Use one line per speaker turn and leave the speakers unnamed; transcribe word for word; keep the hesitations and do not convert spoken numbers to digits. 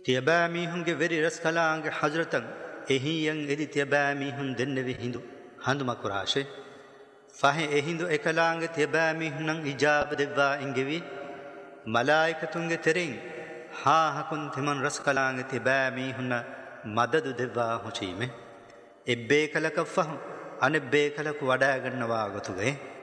තියබෑ මීහුන්ගේ වෙරි රස් කලාංගේ හජරතන් එහියන් එදි තියබෑ මීහුන් දෙන්නෙවි හිඳු හඳුමකුරාශේ ෆහේ එහිඳු එකලාංගේ තියබෑ මීහුනන් ඉජාබ දෙවවා ඉංගෙවි මලායිකතුන්ගේ තෙරින් හා හකුන් තිමන් රස් කලාංගේ තියබෑ මීහුන මදදු දෙවවා හොචීමේ එබ්බේ කලක ෆහු අනෙබ්බේ කලක වඩාගන්නවා ගොතුගේ